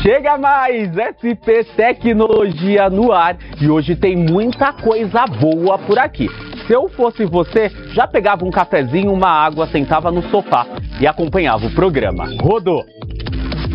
Chega mais! SP Tecnologia no ar e hoje tem muita coisa boa por aqui. Se eu fosse você, já pegava um cafezinho, uma água, sentava no sofá e acompanhava o programa. Rodou!